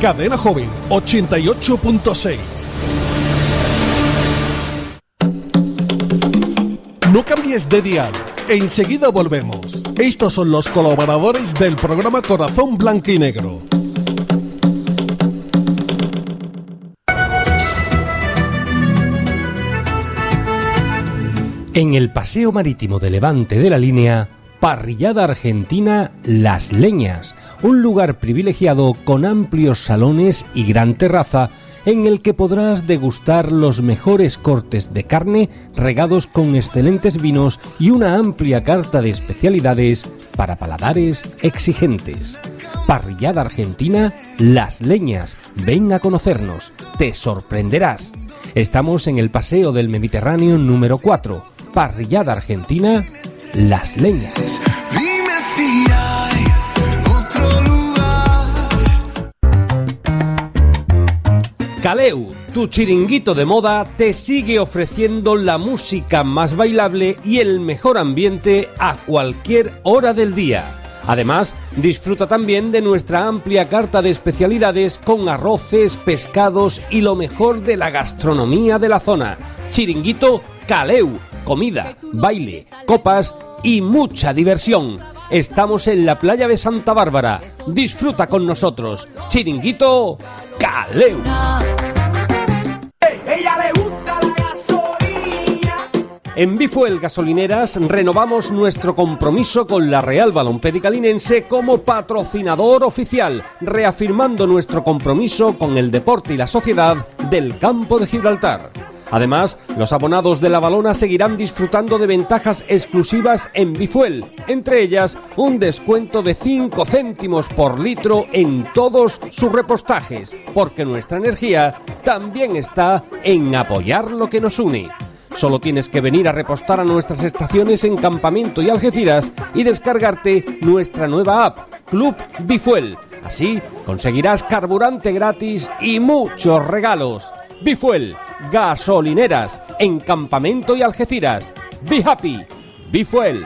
Cadena Joven 88.6. No cambies de dial, enseguida volvemos. Estos son los colaboradores del programa Corazón Blanco y Negro. En el paseo marítimo de Levante de la Línea, parrillada argentina Las Leñas, un lugar privilegiado con amplios salones y gran terraza en el que podrás degustar los mejores cortes de carne regados con excelentes vinos y una amplia carta de especialidades para paladares exigentes. Parrillada argentina Las Leñas, ven a conocernos, te sorprenderás. Estamos en el Paseo del Mediterráneo número 4, parrillada argentina Las Leñas. Dime si hay otro lugar. Caleu, tu chiringuito de moda, te sigue ofreciendo la música más bailable y el mejor ambiente a cualquier hora del día. Además, disfruta también de nuestra amplia carta de especialidades con arroces, pescados y lo mejor de la gastronomía de la zona. Chiringuito Caleu, comida, baile, copas y mucha diversión. Estamos en la playa de Santa Bárbara. Disfruta con nosotros. Chiringuito Caleu. Ella le gusta la gasolina. En Bifuel Gasolineras renovamos nuestro compromiso con la Real Balompédica Linense como patrocinador oficial, reafirmando nuestro compromiso con el deporte y la sociedad del Campo de Gibraltar. Además, los abonados de la Balona seguirán disfrutando de ventajas exclusivas en Bifuel, entre ellas un descuento de 5 céntimos por litro en todos sus repostajes, porque nuestra energía también está en apoyar lo que nos une. Solo tienes que venir a repostar a nuestras estaciones en Campamento y Algeciras y descargarte nuestra nueva app, Club Bifuel. Así conseguirás carburante gratis y muchos regalos. Bifuel, gasolineras en Campamento y Algeciras. Be happy, Bifuel.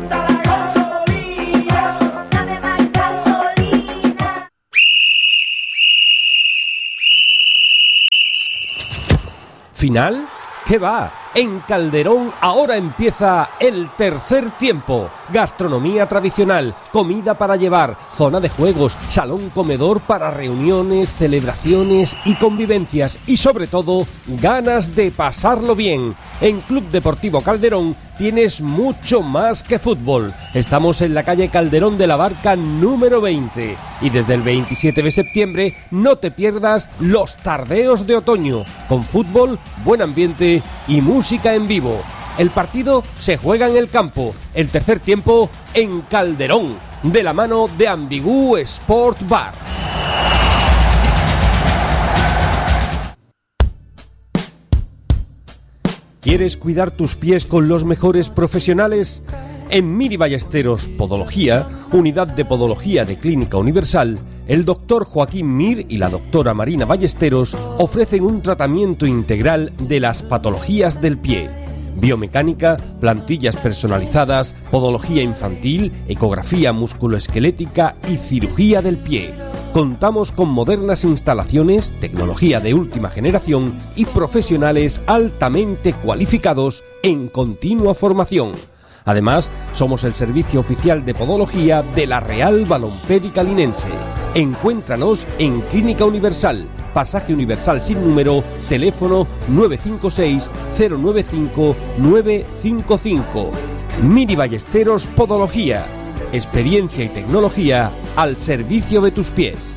¿Final? ¿Qué va? En Calderón ahora empieza el tercer tiempo. Gastronomía tradicional, comida para llevar, zona de juegos, salón comedor para reuniones, celebraciones y convivencias y sobre todo ganas de pasarlo bien. En Club Deportivo Calderón tienes mucho más que fútbol. Estamos en la calle Calderón de la Barca número 20 y desde el 27 de septiembre no te pierdas los tardeos de otoño con fútbol, buen ambiente y música en vivo. El partido se juega en el campo, el tercer tiempo en Calderón, de la mano de Ambigú Sport Bar. ¿Quieres cuidar tus pies con los mejores profesionales? En Miri Ballesteros Podología, unidad de podología de Clínica Universal, el doctor Joaquín Mir y la doctora Marina Ballesteros ofrecen un tratamiento integral de las patologías del pie. Biomecánica, plantillas personalizadas, podología infantil, ecografía musculoesquelética y cirugía del pie. Contamos con modernas instalaciones, tecnología de última generación y profesionales altamente cualificados en continua formación. Además, somos el servicio oficial de podología de la Real Balompédica Linense. Encuéntranos en Clínica Universal, Pasaje Universal sin número, teléfono 956 095 955. Miri Ballesteros Podología. Experiencia y tecnología al servicio de tus pies.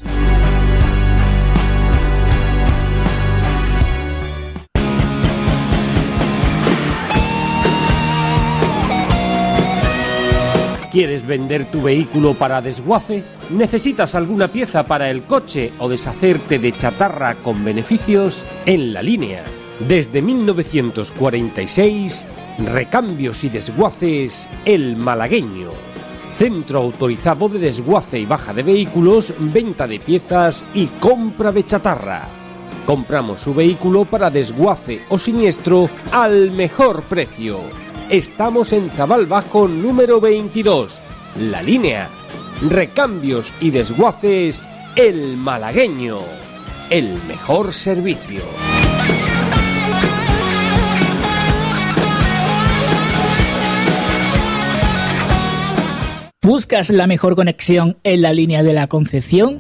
¿Quieres vender tu vehículo para desguace? ¿Necesitas alguna pieza para el coche o deshacerte de chatarra con beneficios? En La Línea. Desde 1946, Recambios y Desguaces El Malagueño. Centro autorizado de desguace y baja de vehículos, venta de piezas y compra de chatarra. Compramos su vehículo para desguace o siniestro al mejor precio. Estamos en Zabal Bajo número 22, La Línea. Recambios y Desguaces El Malagueño, el mejor servicio. ¿Buscas la mejor conexión en la línea de la Concepción?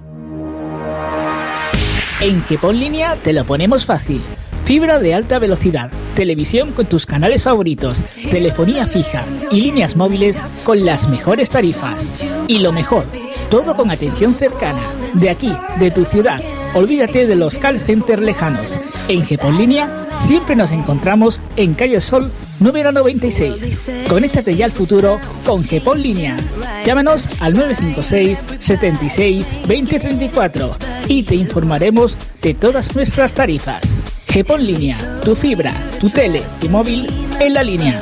En GPON Línea te lo ponemos fácil. Fibra de alta velocidad, televisión con tus canales favoritos, telefonía fija y líneas móviles con las mejores tarifas. Y lo mejor, todo con atención cercana, de aquí, de tu ciudad. Olvídate de los call centers lejanos. En GPON Línea siempre nos encontramos en Calle Sol número 96. Conéctate ya al futuro con GPON Línea. Llámanos al 956 76 20 34 y te informaremos de todas nuestras tarifas. GPON Línea, tu fibra, tu tele y móvil en la línea.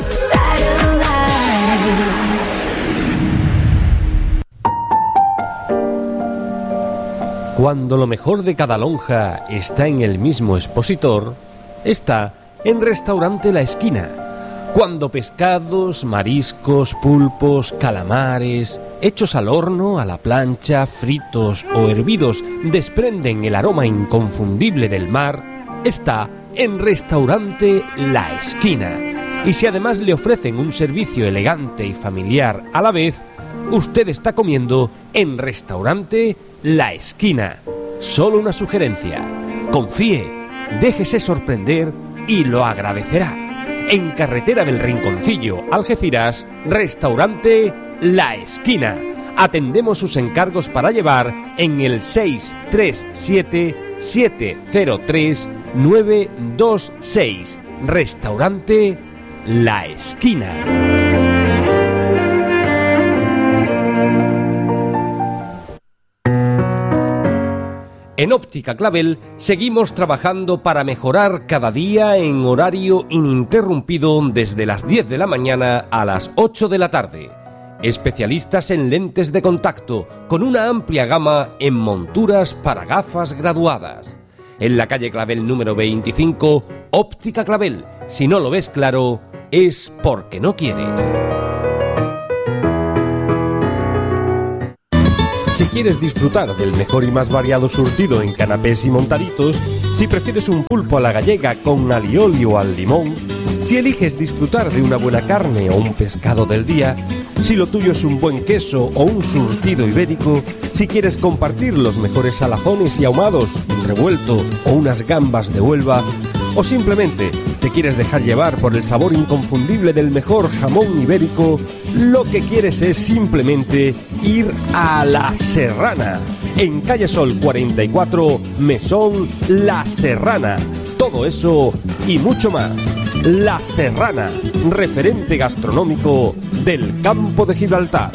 Cuando lo mejor de cada lonja está en el mismo expositor, está en Restaurante La Esquina. Cuando pescados, mariscos, pulpos, calamares, hechos al horno, a la plancha, fritos o hervidos, desprenden el aroma inconfundible del mar, está en Restaurante La Esquina. Y si además le ofrecen un servicio elegante y familiar a la vez, usted está comiendo en Restaurante La Esquina. Solo una sugerencia: confíe, déjese sorprender y lo agradecerá. En Carretera del Rinconcillo, Algeciras, Restaurante La Esquina. Atendemos sus encargos para llevar en el 637-703-926. Restaurante La Esquina. En Óptica Clavel seguimos trabajando para mejorar cada día en horario ininterrumpido desde las 10 de la mañana a las 8 de la tarde. Especialistas en lentes de contacto con una amplia gama en monturas para gafas graduadas. En la calle Clavel número 25, Óptica Clavel. Si no lo ves claro, es porque no quieres. Si quieres disfrutar del mejor y más variado surtido en canapés y montaditos, si prefieres un pulpo a la gallega con alioli o al limón, si eliges disfrutar de una buena carne o un pescado del día, si lo tuyo es un buen queso o un surtido ibérico, si quieres compartir los mejores salazones y ahumados, un revuelto o unas gambas de Huelva, o simplemente te quieres dejar llevar por el sabor inconfundible del mejor jamón ibérico, lo que quieres es simplemente ir a La Serrana. En Calle Sol 44, Mesón La Serrana. Todo eso y mucho más. La Serrana, referente gastronómico del campo de Gibraltar.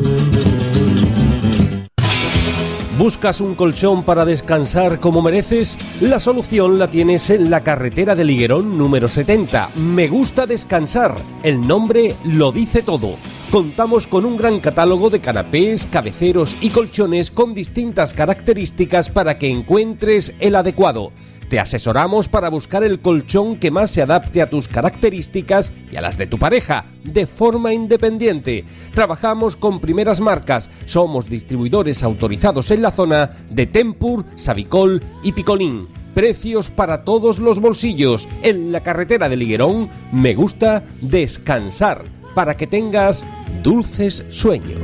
¿Buscas un colchón para descansar como mereces? La solución la tienes en la carretera de Liguerón número 70. Me gusta descansar. El nombre lo dice todo. Contamos con un gran catálogo de canapés, cabeceros y colchones con distintas características para que encuentres el adecuado. Te asesoramos para buscar el colchón que más se adapte a tus características y a las de tu pareja, de forma independiente. Trabajamos con primeras marcas. Somos distribuidores autorizados en la zona de Tempur, Savicol y Picolín. Precios para todos los bolsillos. En la carretera de Liguerón, me gusta descansar para que tengas dulces sueños.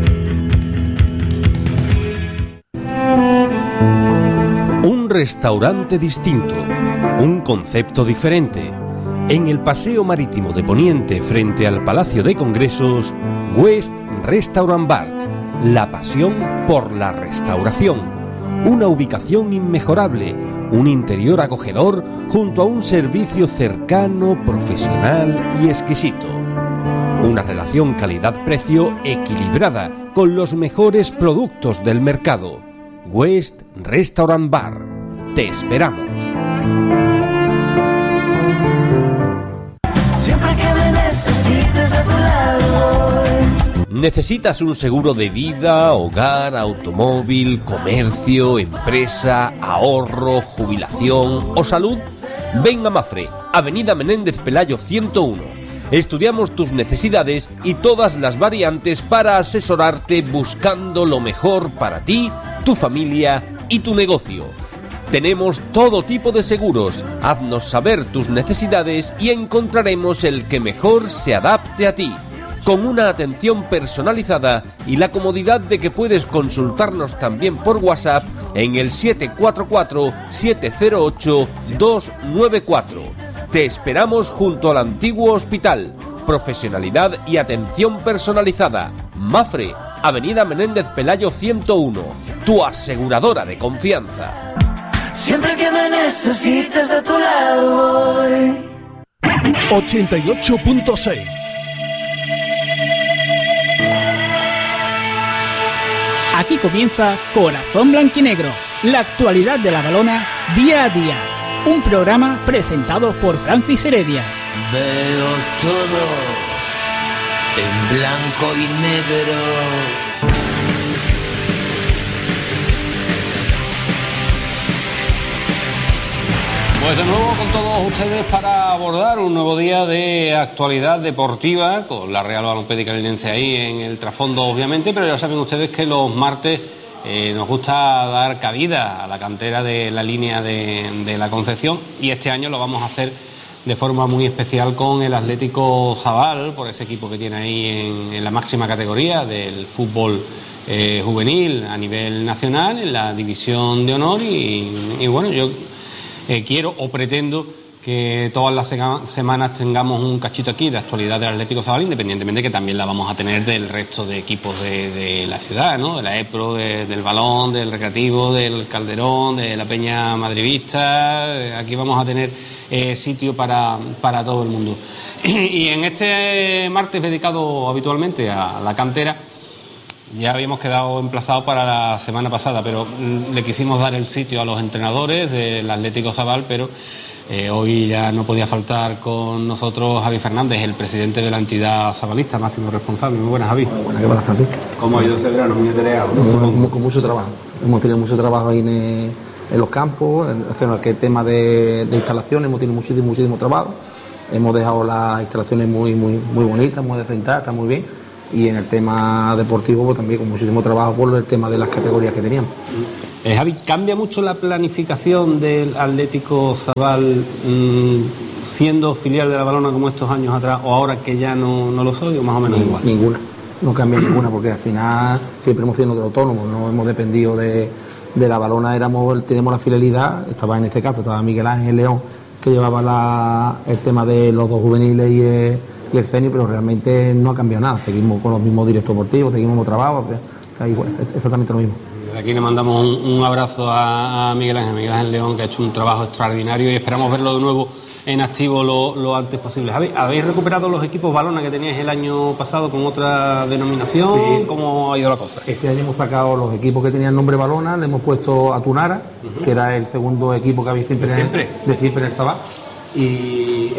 Un restaurante distinto, un concepto diferente. En el Paseo Marítimo de Poniente, frente al Palacio de Congresos, West Restaurant Bar, la pasión por la restauración. Una ubicación inmejorable, un interior acogedor junto a un servicio cercano, profesional y exquisito. Una relación calidad-precio equilibrada con los mejores productos del mercado. West Restaurant Bar. Te esperamos. Siempre que me necesites a tu lado. ¿Necesitas un seguro de vida, hogar, automóvil, comercio, empresa, ahorro, jubilación o salud? Ven a Mafre, Avenida Menéndez Pelayo 101. Estudiamos tus necesidades y todas las variantes para asesorarte buscando lo mejor para ti, tu familia y tu negocio. Tenemos todo tipo de seguros. Haznos saber tus necesidades y encontraremos el que mejor se adapte a ti, con una atención personalizada y la comodidad de que puedes consultarnos también por WhatsApp en el 744-708-294. Te esperamos junto al antiguo hospital. Profesionalidad y atención personalizada. Mafre, Avenida Menéndez Pelayo 101, tu aseguradora de confianza. Siempre que me necesites a tu lado voy. 88.6. Aquí comienza Corazón Blanquinegro, la actualidad de la balona día a día. Un programa presentado por Francis Heredia. Veo todo en blanco y negro. Pues de nuevo con todos ustedes para abordar un nuevo día de actualidad deportiva, con la Real Balompédica Linense ahí en el trasfondo obviamente, pero ya saben ustedes que los martes nos gusta dar cabida a la cantera de la línea de la Concepción, y este año lo vamos a hacer de forma muy especial con el Atlético Zabal, por ese equipo que tiene ahí en la máxima categoría del fútbol juvenil a nivel nacional, en la división de honor, y bueno, yo quiero o pretendo que todas las semanas tengamos un cachito aquí de actualidad del Atlético Zabal, independientemente que también la vamos a tener del resto de equipos de la ciudad, ¿no? De la EPRO, del Balón, del Recreativo, del Calderón, de la Peña Madridista. Aquí vamos a tener sitio para todo el mundo. Y en este martes dedicado habitualmente a la cantera, ya habíamos quedado emplazados para la semana pasada, pero le quisimos dar el sitio a los entrenadores del Atlético Zabal, pero hoy ya no podía faltar con nosotros Javi Fernández, el presidente de la entidad zabalista, máximo responsable. Muy buenas, Javi. Buenas, ¿qué pasa, Francisco? ¿Cómo ha ido ese verano? Muy atareado, ¿no? Con mucho trabajo. Hemos tenido mucho trabajo ahí en los campos, en el tema de instalaciones, hemos tenido muchísimo trabajo. Hemos dejado las instalaciones muy bonitas, muy defentadas, está muy bien. Y en el tema deportivo pues, también con muchísimo trabajo por el tema de las categorías que teníamos. Javi, ¿cambia mucho la planificación del Atlético Zabal siendo filial de la Balona como estos años atrás, o ahora que ya no lo soy, o más o menos igual? Ninguna, no cambia ninguna, porque al final siempre hemos sido autónomos, no hemos dependido de la Balona, tenemos la filialidad, estaba en este caso, estaba Miguel Ángel León, que llevaba el tema de los dos juveniles y el senior, pero realmente no ha cambiado nada. Seguimos con los mismos directos deportivos, seguimos con trabajo, o sea, igual, exactamente lo mismo. Desde aquí le mandamos un abrazo a Miguel Ángel León, que ha hecho un trabajo extraordinario, y esperamos verlo de nuevo en activo lo antes posible. ¿Habéis recuperado los equipos Balona que teníais el año pasado con otra denominación? Sí. ¿Cómo ha ido la cosa? Este año hemos sacado los equipos que tenían nombre Balona, le hemos puesto a Tunara, que era el segundo equipo que había siempre en el Zabal, y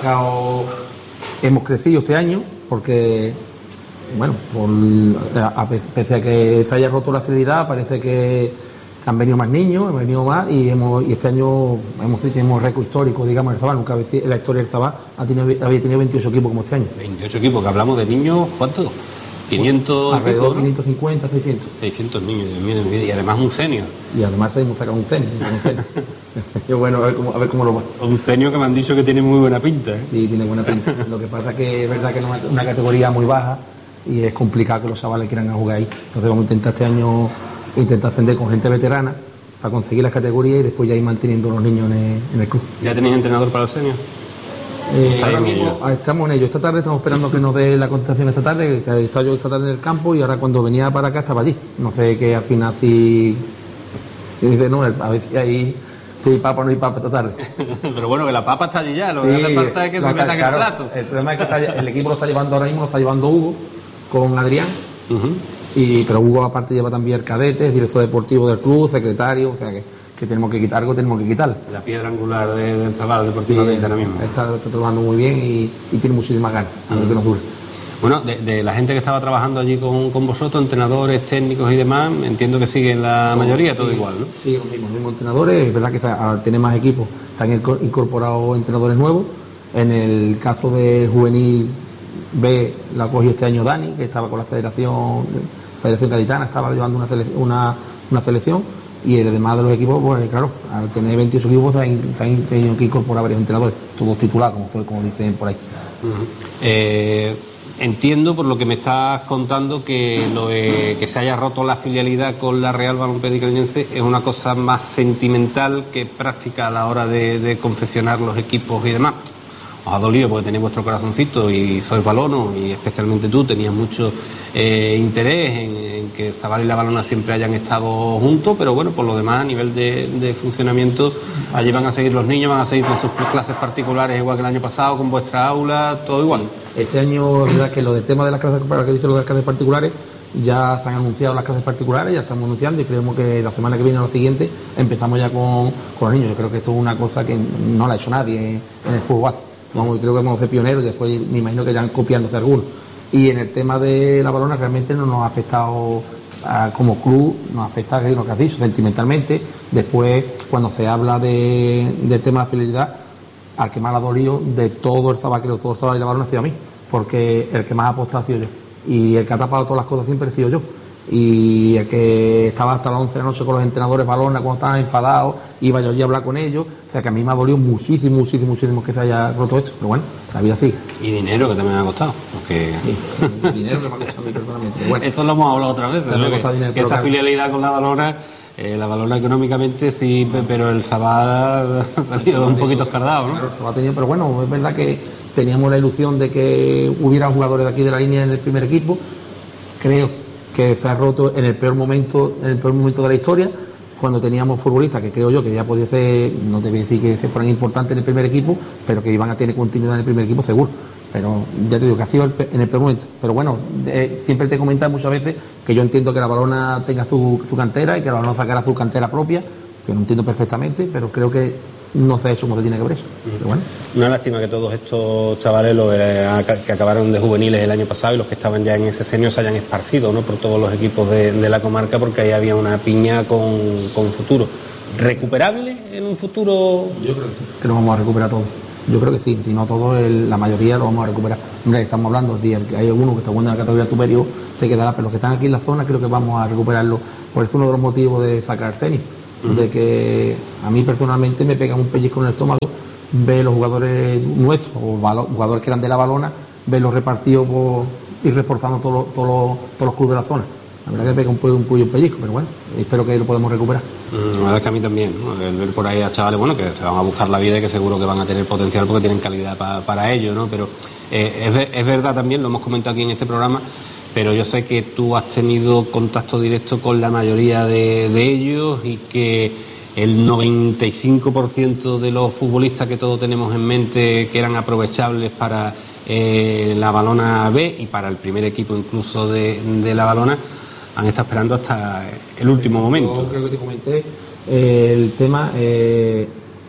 hemos crecido este año porque, bueno, pese a que se haya roto la fidelidad, parece que han venido más niños, hemos venido más, y este año tenemos récord histórico, digamos, el Zabal. Nunca en la historia del Zabal había tenido 28 equipos como este año. 28 equipos, que hablamos de niños, ¿cuántos? 500 alrededor de 550, 600. 600 niños, Dios mío, y además un senior. Y además hemos sacado un senior. Yo, bueno, a ver cómo lo va. Un senior que me han dicho que tiene muy buena pinta, ¿eh? Sí, tiene buena pinta. Lo que pasa es que es verdad que es una categoría muy baja y es complicado que los chavales quieran jugar ahí. Entonces vamos a intentar este año ascender con gente veterana para conseguir las categorías y después ya ir manteniendo los niños en el club. ¿Ya tenéis entrenador para el senior? Estamos en ello. Esta tarde estamos esperando que nos dé la contestación esta tarde, que he estado yo esta tarde en el campo, y ahora cuando venía para acá estaba allí. No sé qué al final si dice, no, a ver si hay papa o no hay papa esta tarde. Pero bueno, que la papa está allí ya, lo que hace falta es que te metan en el plato. El problema es que el equipo lo está llevando ahora mismo, lo está llevando Hugo con Adrián. Pero Hugo aparte lleva también el cadete, es director deportivo del club, secretario, o sea que tenemos que quitar algo, tenemos que quitar. La piedra angular del Zabal deportivamente ahora mismo. Está trabajando muy bien y tiene muchísimas ganas, a ver que nos dure. Bueno, de la gente que estaba trabajando allí con vosotros, entrenadores, técnicos y demás, entiendo que siguen la mayoría, todo igual, ¿no? Sí, los mismos entrenadores, es verdad que al tener más equipos se han incorporado entrenadores nuevos. En el caso del juvenil B la cogió este año Dani, que estaba con la Federación Gaditana, estaba llevando una una selección, y además de los equipos, pues claro, al tener 28 equipos se han tenido que incorporar varios entrenadores, todos titulados, como dicen por ahí. Entiendo por lo que me estás contando que lo de que se haya roto la filialidad con la Real Balompié Caldense es una cosa más sentimental que práctica a la hora de confeccionar los equipos y demás. Os ha dolido porque tenéis vuestro corazoncito y sois balonos, y especialmente tú tenías mucho interés en que el Zabal y la Balona siempre hayan estado juntos, pero bueno, por lo demás, a nivel de funcionamiento, allí van a seguir los niños, van a seguir con sus clases particulares igual que el año pasado, con vuestra aula, todo igual. Este año, es verdad que lo del tema de las clases, para que dice lo de las clases particulares, ya se han anunciado las clases particulares, ya estamos anunciando, y creemos que la semana que viene o la siguiente empezamos ya con los niños. Yo creo que esto es una cosa que no la ha hecho nadie en el fútbol base. Vamos, creo que vamos a ser pioneros, y después me imagino que irán copiándose algunos. Y en el tema de la Balona realmente no nos ha afectado como club, nos afecta lo que has dicho, sentimentalmente. Después, cuando se habla del tema de fidelidad, al que más ha dolido de todo el Zabal, creo, todo el Zabal y la Balona ha sido a mí, porque el que más ha apostado ha sido yo, y el que ha tapado todas las cosas siempre he sido yo, y el que estaba hasta las 11 de la noche con los entrenadores Balona cuando estaban enfadados, iba yo allí a hablar con ellos. O sea que a mí me ha dolido muchísimo que se haya roto esto, pero bueno, la vida sigue. Y dinero, que también me ha costado, porque sí, dinero que me ha costado a mí personalmente. Bueno, eso lo hemos hablado otras veces, ¿no? que esa filialidad con la Balona económicamente sí, pero el Zabal ha salido un poquito escardado, ¿no? Claro, pero bueno, es verdad que teníamos la ilusión de que hubiera jugadores de aquí de la línea en el primer equipo. Creo que se ha roto en el peor momento de la historia, cuando teníamos futbolistas que creo yo que ya podía ser, no te voy a decir que se fueran importantes en el primer equipo, pero que iban a tener continuidad en el primer equipo seguro. Pero ya te digo que ha sido en el peor momento. Pero bueno, siempre te he comentado muchas veces que yo entiendo que la Balona tenga su cantera y que la Balona sacara su cantera propia, que lo entiendo perfectamente, pero creo que no se ha hecho como se tiene que ver eso. Pero bueno. Una lástima que todos estos chavales que acabaron de juveniles el año pasado y los que estaban ya en ese senior se hayan esparcido, ¿no?, por todos los equipos de la comarca, porque ahí había una piña con futuro. ¿Recuperable en un futuro? Yo creo que sí, que lo vamos a recuperar todo. Yo creo que sí, si no todo, la mayoría lo vamos a recuperar. Hombre, estamos hablando de que hay algunos que están jugando en la categoría superior, se quedará, pero los que están aquí en la zona creo que vamos a recuperarlo. Por eso es uno de los motivos de sacar senior. De que a mí personalmente me pega un pellizco en el estómago ver los jugadores nuestros o jugadores que eran de la Balona, verlos repartidos y reforzando todos los clubes de la zona. La verdad que me pega un pellizco, pero bueno, espero que lo podamos recuperar. La verdad es que a mí también, ¿no? El ver por ahí a chavales, bueno, que se van a buscar la vida y que seguro que van a tener potencial porque tienen calidad para ello, ¿no? Pero es verdad también, lo hemos comentado aquí en este programa, pero yo sé que tú has tenido contacto directo con la mayoría de ellos, y que el 95% de los futbolistas que todos tenemos en mente que eran aprovechables para la Balona B y para el primer equipo incluso de la Balona han estado esperando hasta el último momento. Yo creo que te comenté el tema. Yo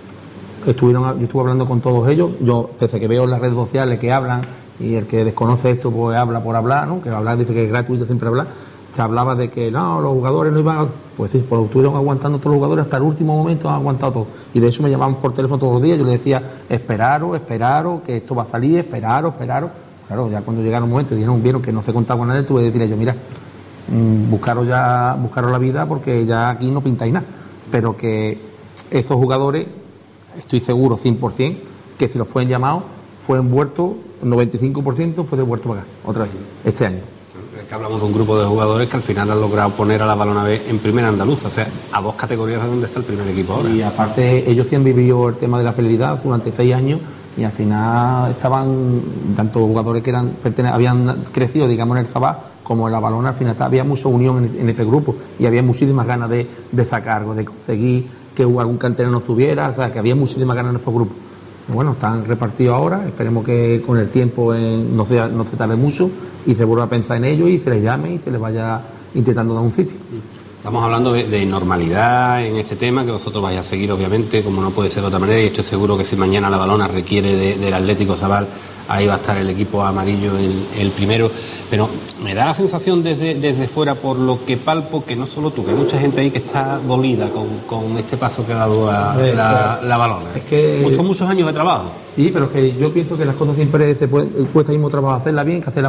estuve hablando con todos ellos. Yo, pese a que veo en las redes sociales que hablan, y el que desconoce esto pues habla por hablar, ¿no? Que hablar dice que es gratuito siempre hablar. Se hablaba de que no, los jugadores no iban a... Pues sí, pues estuvieron aguantando todos los jugadores hasta el último momento, han aguantado todo. Y de hecho me llamaban por teléfono todos los días, yo les decía, esperaros, que esto va a salir, esperaros. Claro, ya cuando llegaron un momento y vieron que no se contaba con nadie, tuve que decirle yo, mira, buscaros la vida, porque ya aquí no pintáis nada. Pero que esos jugadores, estoy seguro 100%, que si los fueron llamados, fue envuelto, el 95% fue devuelto para acá, otra vez, este año. Es que hablamos de un grupo de jugadores que al final han logrado poner a la Balona B en primera andaluza, o sea, a 2 categorías de donde está el primer equipo ahora. Y aparte, ellos sí han vivido el tema de la fidelidad durante 6 años, y al final estaban, tanto jugadores que habían crecido, digamos, en el Zabal, como en la Balona, al final había mucha unión en ese grupo, y había muchísimas ganas de sacar algo, de conseguir que algún canterano subiera, o sea, que había muchísimas ganas en esos grupos. Bueno, están repartidos ahora, esperemos que con el tiempo no se tarde mucho y se vuelva a pensar en ellos y se les llame y se les vaya intentando dar un sitio. Estamos hablando de normalidad en este tema, que vosotros vais a seguir obviamente, como no puede ser de otra manera, y estoy seguro que si mañana la Balona requiere del Atlético Zabal, ahí va a estar el equipo amarillo el primero, pero me da la sensación desde fuera, por lo que palpo, que no solo tú, que hay mucha gente ahí que está dolida con este paso que ha dado la Balona. Es que muchos años de trabajo. Sí, pero es que yo pienso que las cosas siempre se cuesta mismo trabajo hacerla bien que hacerla mal.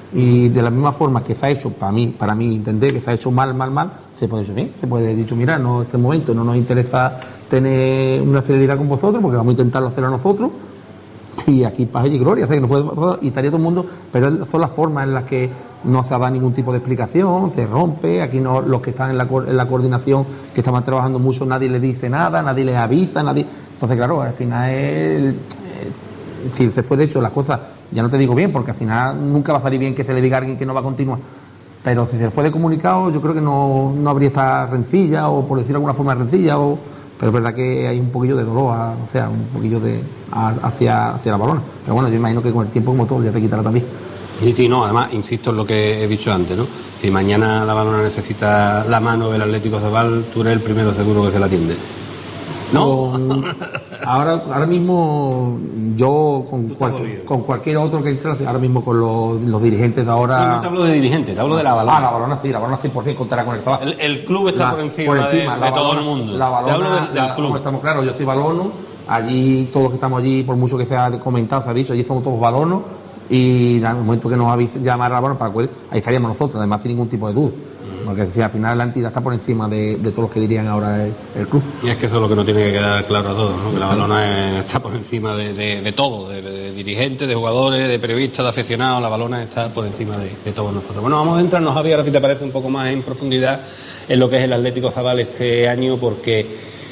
Y de la misma forma que se ha hecho, para mí entender que se ha hecho mal, se puede decir bien, se puede haber dicho, mira, no, en este momento no nos interesa tener una fidelidad con vosotros porque vamos a intentarlo hacerlo nosotros y aquí paz y gloria, o sea, que no puede, y estaría todo el mundo, pero son las formas en las que no se da ningún tipo de explicación, se rompe, aquí no, los que están en la coordinación, que estaban trabajando mucho, nadie les dice nada, nadie les avisa, entonces claro, al final si se fue de hecho las cosas, ya no te digo bien, porque al final nunca va a salir bien que se le diga a alguien que no va a continuar, pero si se fue de comunicado yo creo que no habría esta rencilla, o por decir de alguna forma rencilla, pero es verdad que hay un poquillo de dolor, o sea, un poquillo hacia la balona, pero bueno, yo imagino que con el tiempo como todo ya te quitará también. Y no, además, insisto en lo que he dicho antes, ¿no? Si mañana la balona necesita la mano del Atlético Zabal, tú eres el primero seguro que se la atiende. ¿No? Ahora mismo yo con cualquier otro que entre, ahora mismo con los dirigentes de ahora... No te hablo de dirigentes, te hablo de la balona. La balona 100% contará con el Zabal. El club está por encima de todo el mundo. La balona, te hablo del club. Estamos claros, yo soy balono, allí todos los que estamos allí, por mucho que se ha comentado, se ha dicho, allí somos todos balonos, y en el momento que nos habéis llamado a la balona, ahí estaríamos nosotros, además sin ningún tipo de duda. Porque al final la entidad está por encima de todos los que dirían ahora el club. Y es que eso es lo que nos tiene que quedar claro a todos, ¿no? Que la balona está por encima de todo, de dirigentes, de jugadores, de periodistas, de aficionados. La balona está por encima de todos nosotros. Bueno, vamos a entrarnos, Javi, ahora si te parece un poco más en profundidad en lo que es el Atlético Zabal este año, porque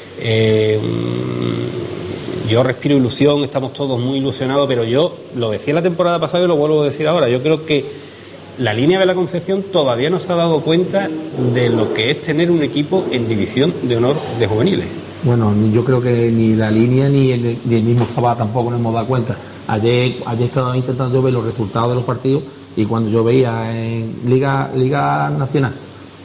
yo respiro ilusión, estamos todos muy ilusionados, pero yo lo decía la temporada pasada y lo vuelvo a decir ahora, yo creo que la línea de la Concepción todavía no se ha dado cuenta de lo que es tener un equipo en división de honor de juveniles. Bueno, yo creo que ni la línea ni el mismo Zabal tampoco nos hemos dado cuenta. Ayer estaba intentando yo ver los resultados de los partidos, y cuando yo veía en Liga Nacional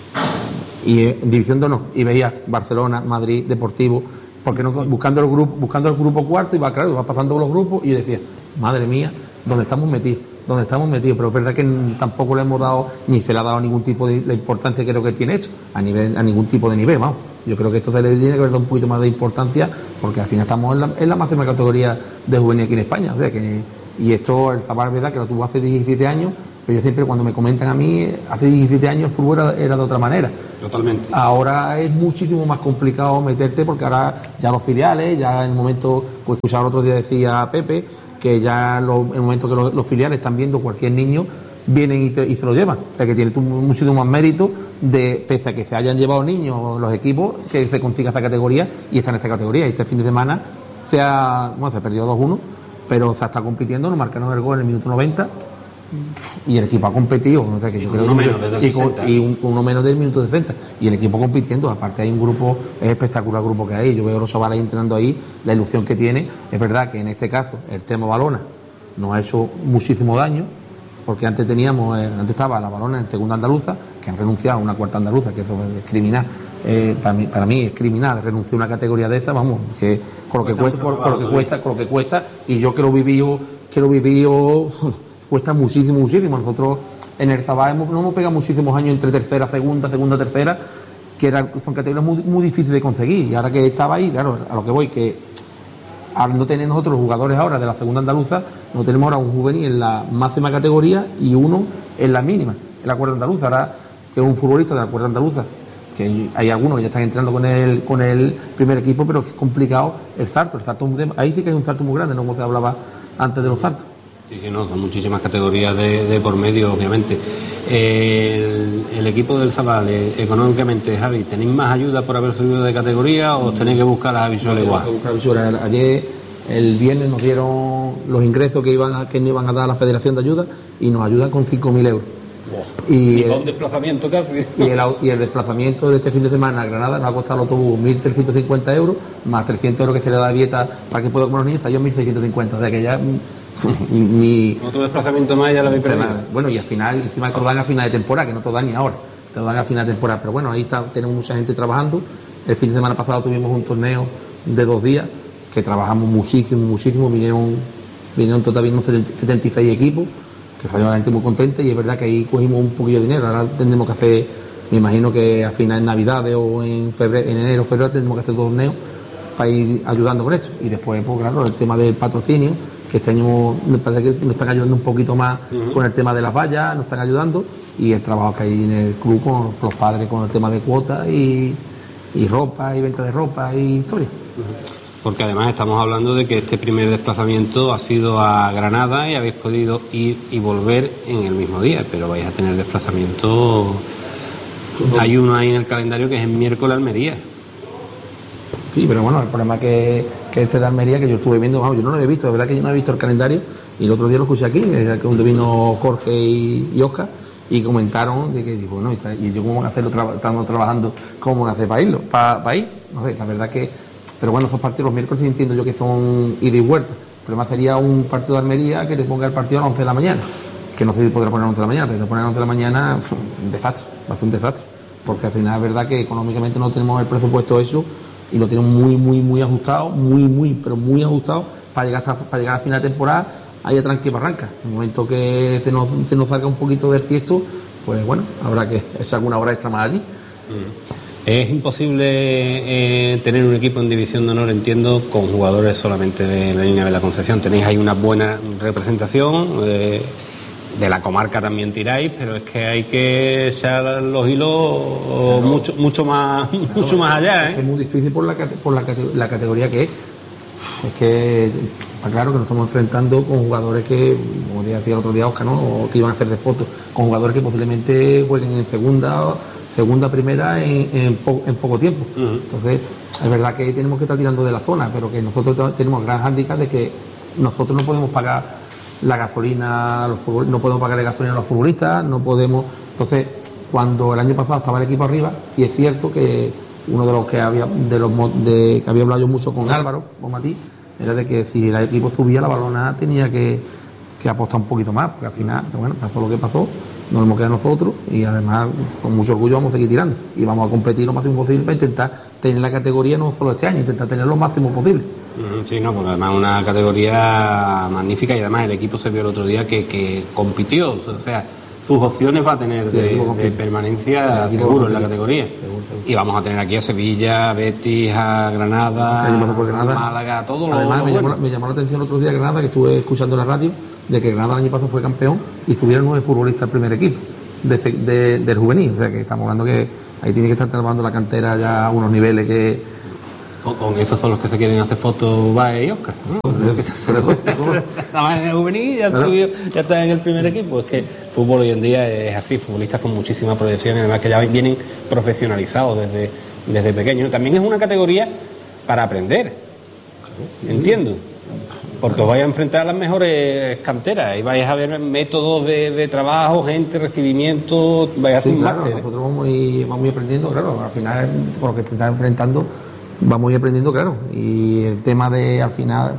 y en división de honor y veía Barcelona, Madrid, Deportivo, porque no, buscando el grupo cuarto, y va pasando los grupos, y yo decía, madre mía, ¿dónde estamos metidos? Pero es verdad que tampoco le hemos dado, ni se le ha dado ningún tipo de la importancia que creo que tiene esto, a ningún tipo de nivel, vamos. Yo creo que esto se le tiene que dar un poquito más de importancia, porque al final estamos en la máxima categoría de juvenil aquí en España, o sea que, y esto, el Zabal, verdad que lo tuvo hace 17 años, pero yo siempre, cuando me comentan a mí, hace 17 años el fútbol era de otra manera. Totalmente. Ahora es muchísimo más complicado meterte, porque ahora ya los filiales, ya en el momento, pues escuchaba el otro día, decía Pepe, que ya en el momento que los filiales están viendo, cualquier niño vienen y se lo llevan, o sea que tiene muchísimo más mérito, pese a que se hayan llevado niños los equipos, que se consiga esa categoría y está en esta categoría. Y este fin de semana se perdió 2-1, pero se está compitiendo, nos marcaron el gol en el minuto 90 y el equipo ha competido, o sea que yo creo uno menos desde 60. Y uno menos del minuto 60, y el equipo compitiendo. Aparte hay un grupo, es espectacular el grupo que hay, yo veo a los chavales entrenando ahí, la ilusión que tiene. Es verdad que en este caso el tema balona nos ha hecho muchísimo daño, porque antes estaba la balona en segunda andaluza, que han renunciado a una cuarta andaluza, que eso es criminal. Para mí es criminal renunciar a una categoría de esa, vamos, que con lo que cuesta, y yo que lo viví cuesta muchísimo. Nosotros en el Zabal no hemos pegado muchísimos años entre tercera, segunda, tercera, que son categorías muy, muy difíciles de conseguir, y ahora que estaba ahí, claro, a lo que voy, que al no tener nosotros los jugadores ahora de la segunda andaluza, no tenemos ahora un juvenil en la máxima categoría y uno en la mínima, en la cuarta andaluza. Ahora, que es un futbolista de la cuarta andaluza, que hay algunos que ya están entrenando con el primer equipo, pero que es complicado el salto. Ahí sí que hay un salto muy grande, no como se hablaba antes de los saltos. Sí, no, son muchísimas categorías de por medio, obviamente. El equipo del Zabal, económicamente, Javi, ¿tenéis más ayuda por haber subido de categoría o tenéis que buscar las visuales igual? Ayer, el viernes, nos dieron los ingresos que nos iban a dar a la Federación de Ayuda, y nos ayudan con 5.000 euros. Wow. Y un desplazamiento casi. Y el desplazamiento de este fin de semana a Granada nos ha costado el autobús 1.350 euros, más 300 euros que se le da dieta para que pueda comer los niños, salió 1.650, o sea que ya... Otro desplazamiento más ya lo habéis perdido. Bueno, y al final, encima te lo dan a final de temporada, que no te lo dan ni ahora, te lo dan a final de temporada, pero bueno, ahí tenemos mucha gente trabajando. El fin de semana pasado tuvimos un torneo de 2 días que trabajamos muchísimo, vinieron total 76 equipos, que salió la gente muy contenta, y es verdad que ahí cogimos un poquillo de dinero. Ahora tendremos que hacer, me imagino que a final de Navidades o en enero o febrero tendremos que hacer torneos para ir ayudando con esto. Y después, pues claro, el tema del patrocinio, que este año me parece que nos están ayudando un poquito más con el tema de las vallas, nos están ayudando, y el trabajo que hay en el club con los padres con el tema de cuotas y ropa y venta de ropa y historia. Porque además estamos hablando de que este primer desplazamiento ha sido a Granada y habéis podido ir y volver en el mismo día, pero vais a tener desplazamiento. Hay uno ahí en el calendario que es el miércoles Almería. Sí, pero bueno, el problema que este de Almería, que yo estuve viendo, vamos, yo no lo he visto, de verdad que yo no he visto el calendario, y el otro día lo escuché aquí, que donde vino Jorge y Oscar, y comentaron de que digo, bueno, y yo cómo van a hacerlo estando trabajando, cómo van a hacer para irlo, para ir, no sé, la verdad que. Pero bueno, esos partidos los miércoles entiendo yo que son ida y vuelta. El problema sería un partido de Almería que te ponga el partido a las 11 de la mañana. Que no sé si podrá poner a las 11 de la mañana, pero poner a las 11 de la mañana, un desastre, va a ser un desastre. Porque al final es verdad que económicamente no tenemos el presupuesto eso y lo tenemos muy ajustado, pero muy ajustado para llegar a final de temporada, ahí a tranqui y barranca. En el momento que se nos salga un poquito del tiesto, pues bueno, habrá que echar alguna hora extra más allí. Es imposible tener un equipo en División de Honor, entiendo, con jugadores solamente de la línea de la Concepción. Tenéis ahí una buena representación, de la comarca también tiráis, pero es que hay que echar los hilos mucho más allá. Es muy difícil por la categoría que es. Es que está claro que nos estamos enfrentando con jugadores que, como decía el otro día Oscar, ¿no? O que iban a hacer de fotos, con jugadores que posiblemente jueguen en segunda, primera en poco tiempo. Entonces, es verdad que tenemos que estar tirando de la zona, pero que nosotros tenemos gran hándicap de que nosotros no podemos pagar la gasolina a los futbolistas, no podemos pagar la gasolina a los futbolistas, no podemos. Entonces, cuando el año pasado estaba el equipo arriba, sí es cierto que uno de los que había hablado yo mucho con Álvaro, con Matí, era de que si el equipo subía, la Balona tenía que apostar un poquito más, porque al final, bueno, pasó lo que pasó. Nos hemos quedado nosotros y además con mucho orgullo vamos a seguir tirando y vamos a competir lo máximo posible para intentar tener la categoría no solo este año, intentar tener lo máximo posible. Sí, no, porque además es una categoría magnífica y además el equipo se vio el otro día que compitió, o sea, sus opciones va a tener de permanencia seguro en la categoría. Seguro. Y vamos a tener aquí a Sevilla, a Betis, a Granada, a Málaga, todo lo además me llamó la atención el otro día Granada, que estuve escuchando en la radio, de que Granada el año pasado fue campeón y subieron 9 futbolistas al primer equipo del juvenil. O sea que estamos hablando que ahí tiene que estar trabajando la cantera ya a unos niveles que. Con esos son los que se quieren hacer fotos Bae y Oscar, ¿no? Estaban en el juvenil y ya están en el primer equipo. Es que el fútbol hoy en día es así, futbolistas con muchísima proyección y además que ya vienen profesionalizados desde pequeños. También es una categoría para aprender, entiendo. Porque os vais a enfrentar a las mejores canteras y vais a ver métodos de trabajo, gente, recibimiento, vais a hacer un máster. Nosotros vamos aprendiendo, claro, al final con lo que te estás enfrentando vamos a ir aprendiendo, claro, y el tema de al final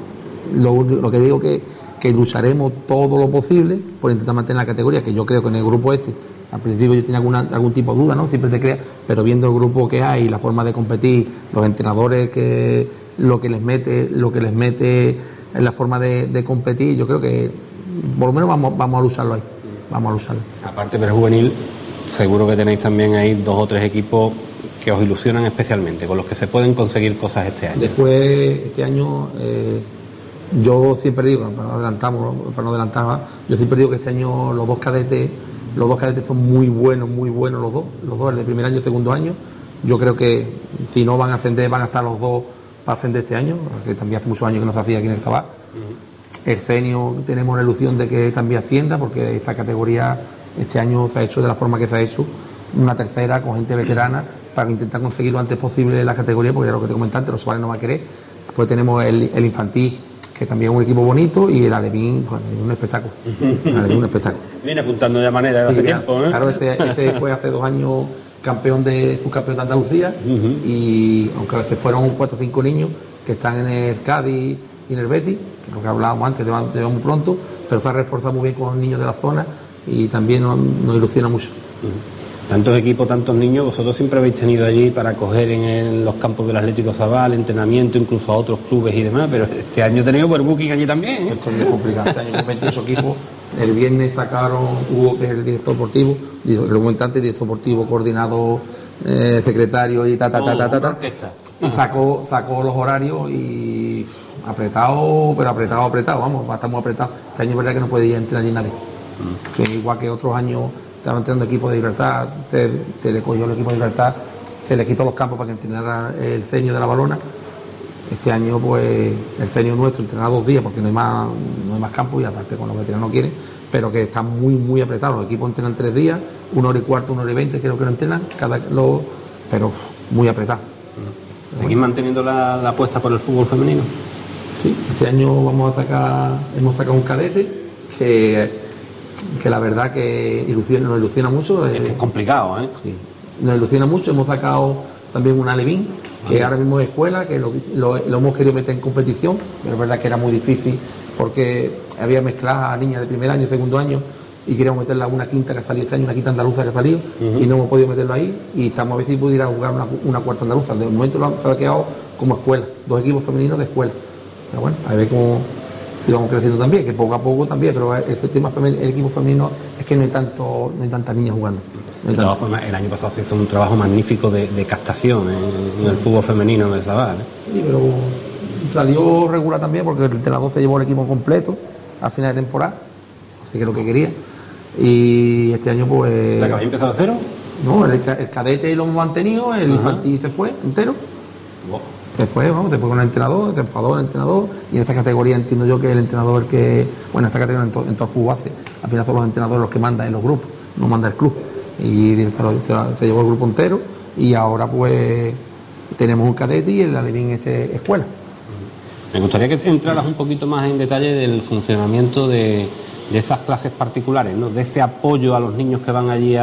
lo que digo que lucharemos todo lo posible por intentar mantener la categoría, que yo creo que en el grupo al principio yo tenía algún tipo de duda, ¿no? Siempre te creas, pero viendo el grupo que hay, la forma de competir, los entrenadores que lo que les mete en la forma de competir, yo creo que por lo menos vamos a lucharlo ahí, Aparte del juvenil, seguro que tenéis también ahí 2 o 3 equipos que os ilusionan especialmente, con los que se pueden conseguir cosas este año. Después, este año, yo siempre digo, para no adelantar, yo siempre digo que este año los dos cadetes son muy buenos los dos, el de primer año y segundo año. Yo creo que si no van a ascender, van a estar los dos para ascender este año, que también hace muchos años que no se hacía aquí en el Zabal. El senior tenemos la ilusión de que también ascienda, porque esta categoría este año se ha hecho de la forma que se ha hecho, una tercera con gente veterana, para intentar conseguir lo antes posible la categoría, porque ya lo que te comenté antes, los chavales no van a querer. Después tenemos el infantil, que también es un equipo bonito, y el alevín, pues un espectáculo. Viene apuntando de manera de hace tiempo, ¿eh? Claro, ese fue hace 2 años subcampeón de Andalucía, y aunque a veces fueron 4 o 5 niños que están en el Cádiz y en el Betis, que es lo que hablábamos antes, de muy pronto, pero se ha reforzado muy bien con los niños de la zona y también nos ilusiona mucho. Tantos equipos, tantos niños, vosotros siempre habéis tenido allí para acoger en los campos del Atlético Zabal, entrenamiento, incluso a otros clubes y demás, pero este año he tenido overbooking allí también, ¿eh? Esto es muy complicado, este año con 28 equipos. El viernes sacaron Hugo, que es el director deportivo, el comentante, director deportivo coordinado secretario y ta. Orquesta. Y sacó los horarios y apretado, vamos, estamos apretados. Este año es verdad que no puede ir a entrenar allí nadie. Que igual que otros años estaban entrenando equipos de Libertad, se le cogió el equipo de Libertad, se le quitó los campos para que entrenara el Cenio de la Balona. Este año pues el Cenio nuestro entrena 2 días porque no hay más campos y aparte con los veteranos no quieren, pero que están muy apretados. Los equipos entrenan 3 días, 1 hora y cuarto, 1 hora y 20, creo que lo entrenan, pero muy apretados. ¿Seguís manteniendo la apuesta por el fútbol femenino? Sí, este año hemos sacado un cadete que la verdad que nos ilusiona mucho. Es que es complicado, ¿eh? Sí, nos ilusiona mucho. Hemos sacado también un alevín, que ahora mismo es escuela, que lo hemos querido meter en competición, pero es verdad que era muy difícil porque había mezcladas a niñas de primer año y segundo año y queríamos meterla a una quinta que ha salido este año, una quinta andaluza que ha salido, y no hemos podido meterlo ahí, y estamos a ver si pudiera jugar una cuarta andaluza. De momento se ha quedado como escuela, 2 equipos femeninos de escuela. Pero bueno, a ver cómo si vamos creciendo también, que poco a poco también, pero el tema el equipo femenino es que no hay tantas niñas jugando. De todas formas, el año pasado se hizo un trabajo magnífico de captación en el fútbol femenino del Zabal, ¿eh? Sí, pero salió regular también porque el entrenador se llevó el equipo completo al final de temporada, así que es lo que quería. Y este año pues... ¿La que habéis empezado de cero? No, el cadete lo hemos mantenido, el infantil se fue entero. Wow. Se fue con el entrenador, se enfadó el entrenador, y en esta categoría entiendo yo que el entrenador en esta categoría en todo el fútbol base, al final son los entrenadores los que mandan en los grupos, no manda el club. Y se llevó el grupo entero y ahora pues tenemos un cadete y el alevín escuela. Me gustaría que entraras un poquito más en detalle del funcionamiento de esas clases particulares, ¿no? De ese apoyo a los niños que van allí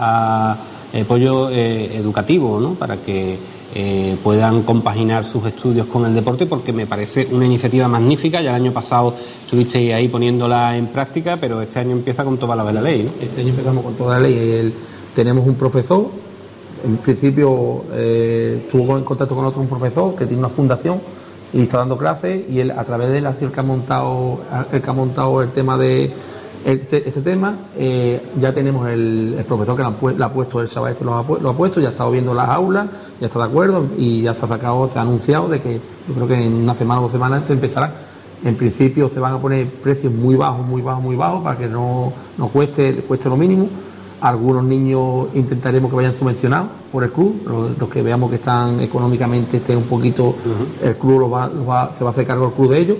apoyo educativo, ¿no? Para que puedan compaginar sus estudios con el deporte, porque me parece una iniciativa magnífica. Ya el año pasado estuvisteis ahí poniéndola en práctica, pero este año empieza con toda la de la ley, ¿no? Este año empezamos con toda la ley. Tenemos un profesor, en principio estuvo en contacto con un profesor que tiene una fundación y está dando clases, y él a través de él ha sido el que ha montado el tema de este tema. Ya tenemos el profesor que lo ha puesto, el chaval lo ha puesto, ya ha estado viendo las aulas, ya está de acuerdo y ya se ha anunciado de que yo creo que en una semana o 2 semanas se empezará. En principio se van a poner precios muy bajos para que no cueste lo mínimo. Algunos niños intentaremos que vayan subvencionados por el club, los que veamos que están económicamente un poquito, el club se va a hacer cargo del club de ellos.